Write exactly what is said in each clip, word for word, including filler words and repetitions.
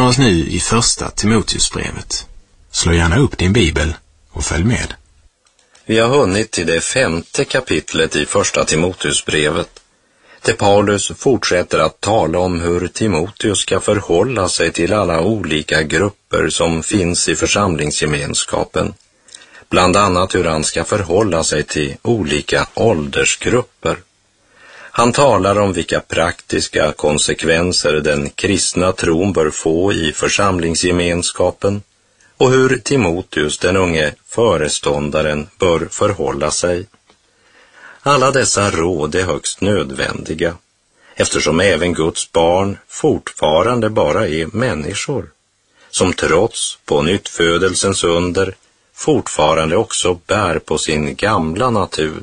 oss nu i första Timoteusbrevet. Slå gärna upp din bibel och följ med. Vi har hunnit till det femte kapitlet i första Timoteusbrevet, där Paulus fortsätter att tala om hur Timoteus ska förhålla sig till alla olika grupper som finns i församlingsgemenskapen. Bland annat hur han ska förhålla sig till olika åldersgrupper. Han talar om vilka praktiska konsekvenser den kristna tron bör få i församlingsgemenskapen och hur Timoteus, den unge föreståndaren, bör förhålla sig. Alla dessa råd är högst nödvändiga, eftersom även Guds barn fortfarande bara är människor, som trots på nyttfödelsens under fortfarande också bär på sin gamla natur.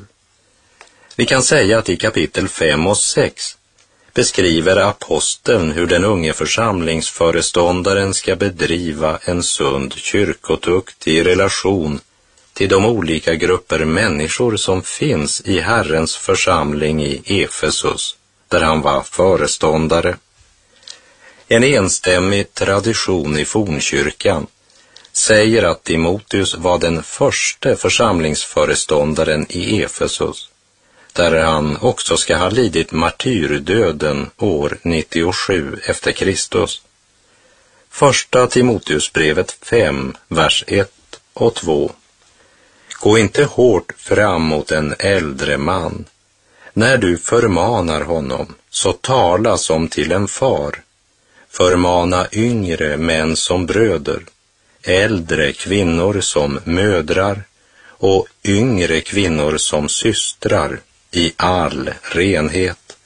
Vi kan säga att i kapitel fem och sex beskriver aposteln hur den unge församlingsföreståndaren ska bedriva en sund kyrkotukt i relation till de olika grupper människor som finns i Herrens församling i Efesus, där han var föreståndare. En enstämmig tradition i fornkyrkan säger att Timoteus var den första församlingsföreståndaren i Efesus, där han också ska ha lidit martyrdöden år nittiosju efter Kristus. Första Timoteusbrevet fem, vers ett och två. Gå inte hårt fram mot en äldre man. När du förmanar honom, så tala som till en far. Förmana yngre män som bröder, äldre kvinnor som mödrar och yngre kvinnor som systrar i all renhet.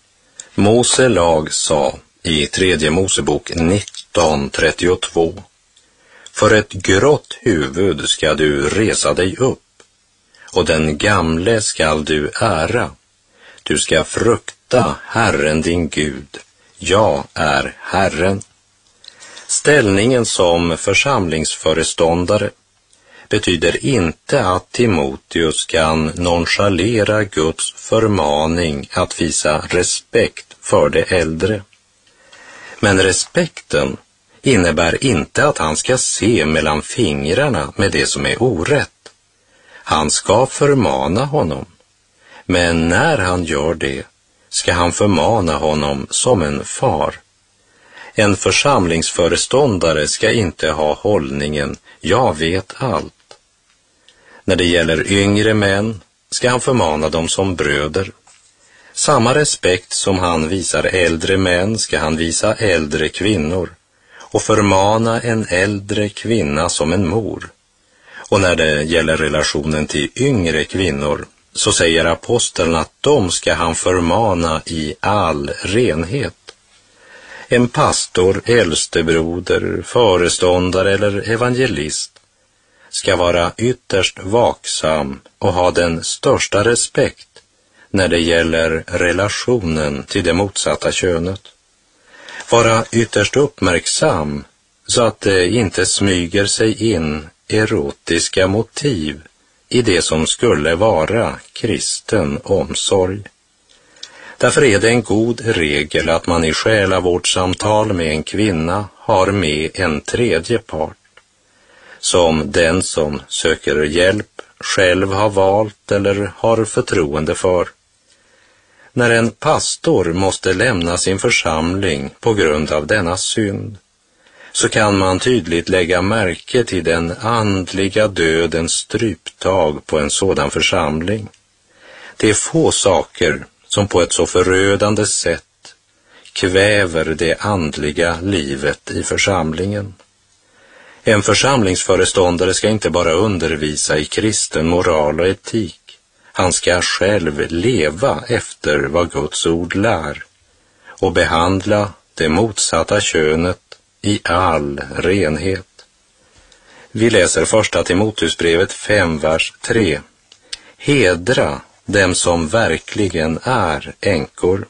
Mose lag sa i tredje Mosebok nitton trettiotvå: för ett grått huvud ska du resa dig upp, och den gamle skall du ära. Du ska frukta Herren din Gud. Jag är Herren. Ställningen som församlingsföreståndare betyder inte att Timoteus kan nonchalera Guds förmaning att visa respekt för de äldre. Men respekten innebär inte att han ska se mellan fingrarna med det som är orätt. Han ska förmana honom, men när han gör det ska han förmana honom som en far. En församlingsföreståndare ska inte ha hållningen jag vet allt. När det gäller yngre män ska han förmana dem som bröder. Samma respekt som han visar äldre män ska han visa äldre kvinnor, och förmana en äldre kvinna som en mor. Och när det gäller relationen till yngre kvinnor så säger aposteln att de ska han förmana i all renhet. En pastor, äldstebroder, föreståndare eller evangelist ska vara ytterst vaksam och ha den största respekt när det gäller relationen till det motsatta könet. Vara ytterst uppmärksam så att det inte smyger sig in erotiska motiv i det som skulle vara kristen omsorg. Därför är det en god regel att man i själavårdssamtal med en kvinna har med en tredje part, som den som söker hjälp själv har valt eller har förtroende för. När en pastor måste lämna sin församling på grund av denna synd, så kan man tydligt lägga märke till den andliga dödens stryptag på en sådan församling. Det är få saker som på ett så förödande sätt kväver det andliga livet i församlingen. En församlingsföreståndare ska inte bara undervisa i kristen moral och etik. Han ska själv leva efter vad Guds ord lär och behandla det motsatta könet i all renhet. Vi läser första Timoteusbrevet fem, vers tre. Hedra dem som verkligen är änkor.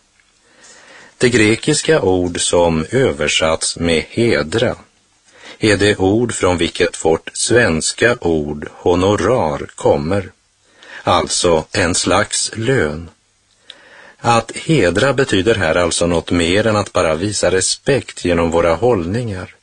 Det grekiska ord som översatts med hedra är det ord från vilket vårt svenska ord honorar kommer, alltså en slags lön. Att hedra betyder här alltså något mer än att bara visa respekt genom våra hållningar.